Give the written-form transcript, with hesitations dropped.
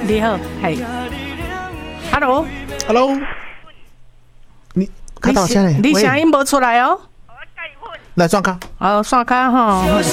你好，嘿 ，Hello， 你看到现在你声音无出来哦， 来转卡， 哦，刷卡哈。